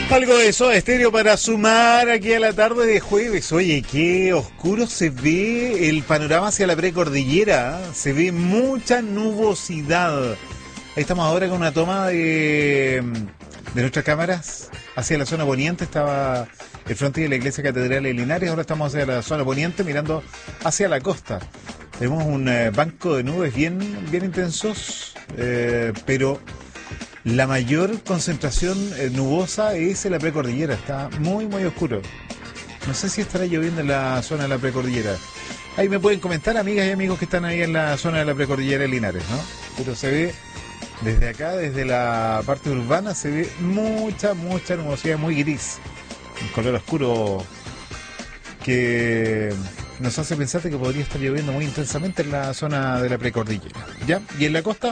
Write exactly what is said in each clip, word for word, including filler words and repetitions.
Algo de Soda Stereo para sumar aquí a la tarde de jueves. Oye, qué oscuro se ve el panorama hacia la precordillera. Se ve mucha nubosidad. Ahí estamos ahora con una toma de, de nuestras cámaras hacia la zona poniente. Estaba el frente de la iglesia catedral de Linares. Ahora estamos hacia la zona poniente mirando hacia la costa. Tenemos un eh, banco de nubes bien, bien intensos, eh, pero la mayor concentración eh, nubosa es en la precordillera. Está muy, muy oscuro. No sé si estará lloviendo en la zona de la precordillera. Ahí me pueden comentar, amigas y amigos que están ahí en la zona de la precordillera de Linares, ¿no? Pero se ve desde acá, desde la parte urbana, se ve mucha, mucha nubosidad, muy gris. Un color oscuro que nos hace pensar que podría estar lloviendo muy intensamente en la zona de la precordillera. ¿Ya? ¿Y en la costa?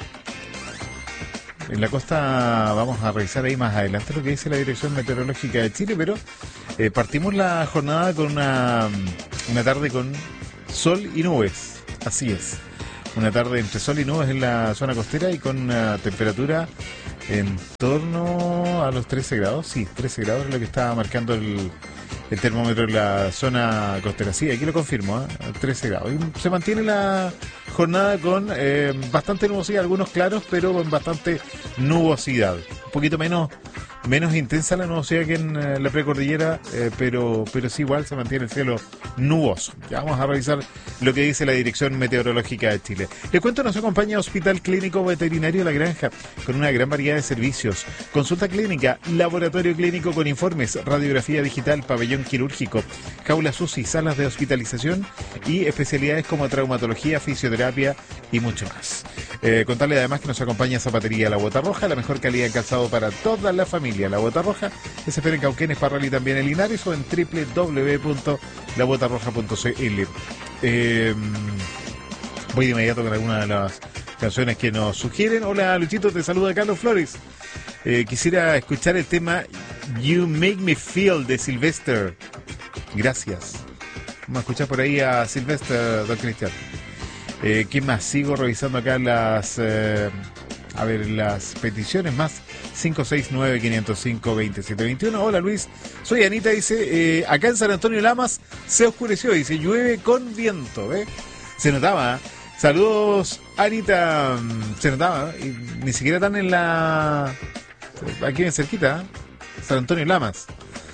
En la costa vamos a revisar ahí más adelante lo que dice la Dirección Meteorológica de Chile, pero eh, partimos la jornada con una, una tarde con sol y nubes. Así es. Una tarde entre sol y nubes en la zona costera y con una temperatura en torno a los trece grados. Sí, trece grados es lo que está marcando el, el termómetro en la zona costera. Sí, aquí lo confirmo, ¿eh? trece grados. Y se mantiene la jornada con eh, bastante nubosidad, algunos claros, pero con bastante nubosidad. Un poquito menos menos intensa la nubosidad que en eh, la precordillera, eh, pero, pero sí igual se mantiene el cielo nuboso. Ya vamos a revisar lo que dice la Dirección Meteorológica de Chile. Les cuento, nos acompaña Hospital Clínico Veterinario La Granja, con una gran variedad de servicios. Consulta clínica, laboratorio clínico con informes, radiografía digital, pabellón quirúrgico, jaulas U C I, salas de hospitalización y especialidades como traumatología, fisioterapia y mucho más. Eh, contarle además que nos acompaña Zapatería La Bota Roja, la mejor calidad de calzado para toda la familia. La Bota Roja, que se espera en Cauquenes, Parral y también en Linares, o en doble u doble u doble u punto la bota roja punto c l. Eh, voy de inmediato con algunas de las canciones que nos sugieren. Hola Luchito, te saluda Carlos Flores. Eh, quisiera escuchar el tema You Make Me Feel de Sylvester. Gracias. Vamos a escuchar por ahí a Sylvester, don Cristian. Eh, ¿Qué más? Sigo revisando acá las eh, a ver las peticiones más. cinco seis nueve, cinco cero cinco, dos siete dos uno. Hola Luis, soy Anita, dice, eh, acá en San Antonio Lamas se oscureció, dice, llueve con viento, ¿eh? Se notaba, ¿eh? Saludos Anita, se notaba, ¿eh? Y ni siquiera están en la, aquí en cerquita, ¿eh? San Antonio Lamas.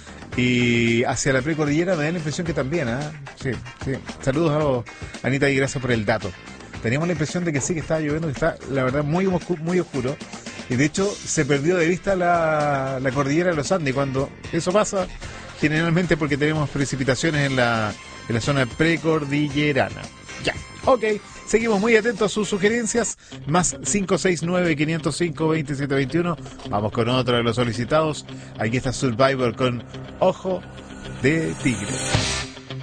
Y hacia la precordillera me da la impresión que también, ¿eh? Sí, sí. Saludos a Anita y gracias por el dato. Teníamos la impresión de que sí que estaba lloviendo, que está la verdad muy, muy oscuro. Y de hecho se perdió de vista la, la cordillera de los Andes. Cuando eso pasa, generalmente porque tenemos precipitaciones en la, en la zona precordillerana. Ya, ok. Seguimos muy atentos a sus sugerencias. Más cinco seis nueve, cinco cero cinco, dos siete dos uno. Vamos con otro de los solicitados. Aquí está Survivor con Ojo de Tigre.